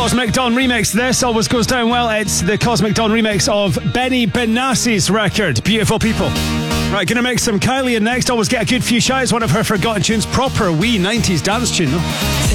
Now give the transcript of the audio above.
Cosmic Dawn remix. This always goes down well. It's the Cosmic Dawn remix of Benny Benassi's record, Beautiful People. Right, gonna make some Kylie, and next always get a good few shouts. One of her forgotten tunes, proper wee 90s dance tune though.